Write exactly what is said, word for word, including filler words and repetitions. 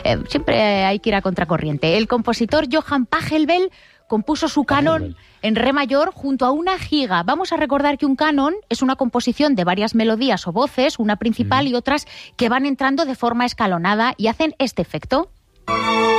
Eh, siempre hay que ir a contracorriente. El compositor Johann Pachelbel compuso su canon en re mayor junto a una giga. Vamos a recordar que un canon es una composición de varias melodías o voces, una principal y otras que van entrando de forma escalonada y hacen este efecto.